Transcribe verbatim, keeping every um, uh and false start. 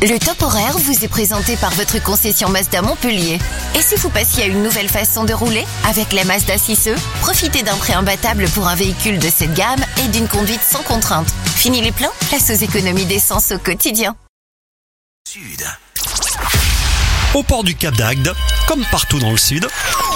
Le top horaire vous est présenté par votre concession Mazda Montpellier. Et si vous passiez à une nouvelle façon de rouler? Avec la Mazda six E, profitez d'un prêt imbattable pour un véhicule de cette gamme et d'une conduite sans contrainte. Fini les plans? Place aux économies d'essence au quotidien. Sud. Au port du Cap d'Agde, comme partout dans le sud,